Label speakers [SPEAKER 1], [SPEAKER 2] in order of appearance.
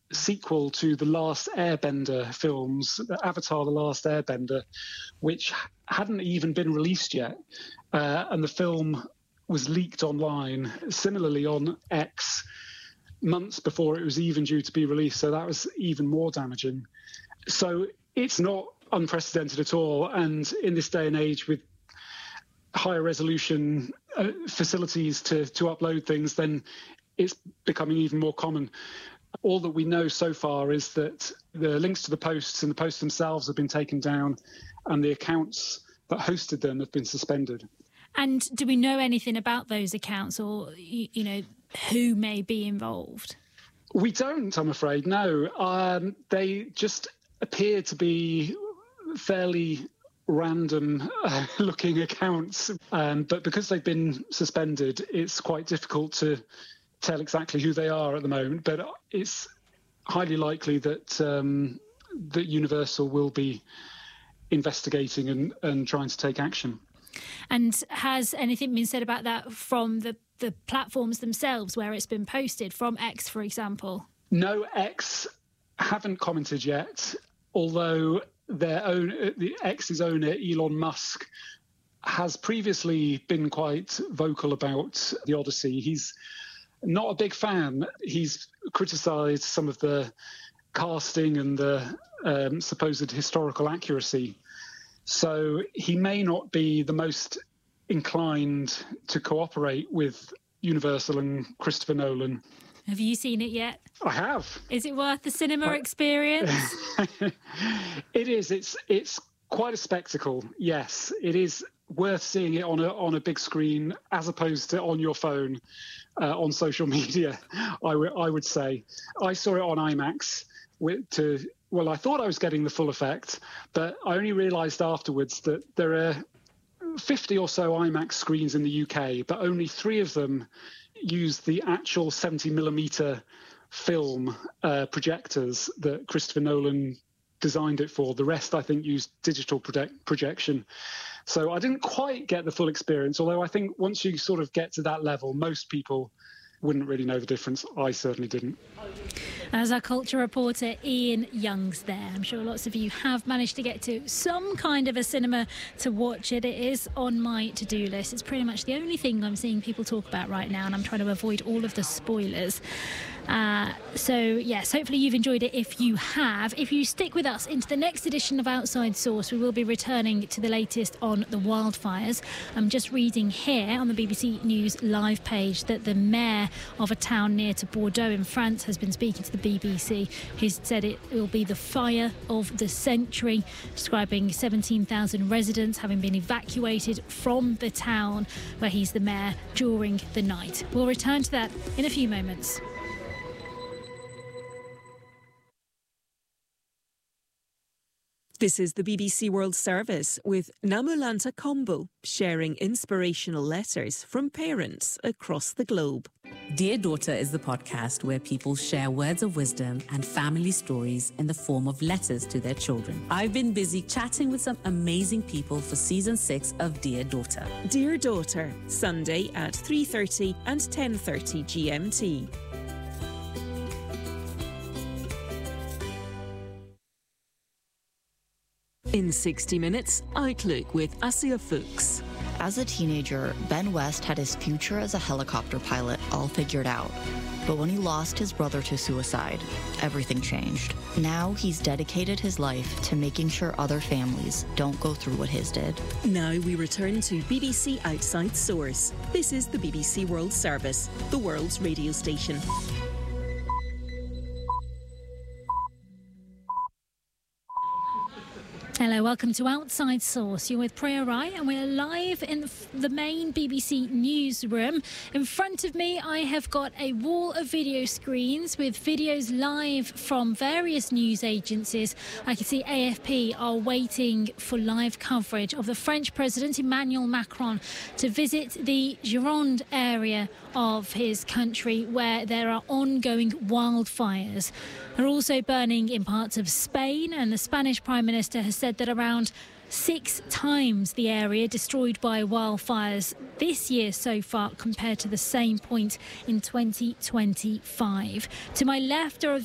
[SPEAKER 1] sequel to the Last Airbender films, Avatar: The Last Airbender, which hadn't even been released yet. And the film was leaked online, similarly on X, months before it was even due to be released. So that was even more damaging. So it's not unprecedented at all. And in this day and age, with higher resolution facilities to upload things, then it's becoming even more common. All that we know so far is that the links to the posts and the posts themselves have been taken down, and the accounts that hosted them have been suspended.
[SPEAKER 2] And do we know anything about those accounts, or, who may be involved?
[SPEAKER 1] We don't, I'm afraid, no. They just appear to be fairly random looking accounts. But because they've been suspended, it's quite difficult to tell exactly who they are at the moment. But it's highly likely that that Universal will be investigating and trying to take action.
[SPEAKER 2] And has anything been said about that from the platforms themselves where it's been posted, from X, for example?
[SPEAKER 1] No, X haven't commented yet, although the X's owner, Elon Musk, has previously been quite vocal about the Odyssey. He's not a big fan. He's criticised some of the casting and the supposed historical accuracy. So he may not be the most inclined to cooperate with Universal and Christopher Nolan.
[SPEAKER 2] Have you seen it yet?
[SPEAKER 1] I have.
[SPEAKER 2] Is it worth the cinema experience?
[SPEAKER 1] It is. It's quite a spectacle. Yes, it is worth seeing it on a big screen as opposed to on your phone, on social media. I would say I saw it on IMAX. I thought I was getting the full effect, but I only realised afterwards that there are 50 or so IMAX screens in the UK, but only 3 of them use the actual 70mm film projectors that Christopher Nolan designed it for. The rest, I think, used digital projection. So I didn't quite get the full experience, although I think once you sort of get to that level, most people wouldn't really know the difference. I certainly didn't.
[SPEAKER 2] As our culture reporter Ian Young's there, I'm sure lots of you have managed to get to some kind of a cinema to watch it. It is on my to-do list. It's pretty much the only thing I'm seeing people talk about right now, and I'm trying to avoid all of the spoilers. So yes, hopefully you've enjoyed it. If you have, if you stick with us into the next edition of Outside Source, we will be returning to the latest on the wildfires. I'm just reading here on the BBC News live page that the mayor of a town near to Bordeaux in France has been speaking to the BBC. He's said it will be the fire of the century, describing 17,000 residents having been evacuated from the town where he's the mayor during the night. We'll return to that in a few moments.
[SPEAKER 3] This is the BBC World Service with Namulanta Kombo, sharing inspirational letters from parents across the globe.
[SPEAKER 4] Dear Daughter is the podcast where people share words of wisdom and family stories in the form of letters to their children. I've been busy chatting with some amazing people for season 6 of Dear Daughter.
[SPEAKER 3] Dear Daughter, Sunday at 3:30 and 10:30 GMT. In 60 Minutes, Outlook with Asia Fuchs.
[SPEAKER 5] As a teenager, Ben West had his future as a helicopter pilot all figured out. But when he lost his brother to suicide, everything changed. Now he's dedicated his life to making sure other families don't go through what his did.
[SPEAKER 3] Now we return to BBC Outside Source. This is the BBC World Service, the world's radio station.
[SPEAKER 2] Hello, welcome to Outside Source. You're with Priya Rai and we're live in the main BBC newsroom. In front of me, I have got a wall of video screens with videos live from various news agencies. I can see AFP are waiting for live coverage of the French President Emmanuel Macron to visit the Gironde area of his country where there are ongoing wildfires. They're also burning in parts of Spain, and the Spanish Prime Minister has said that around 6 times the area destroyed by wildfires this year so far compared to the same point in 2025. To my left are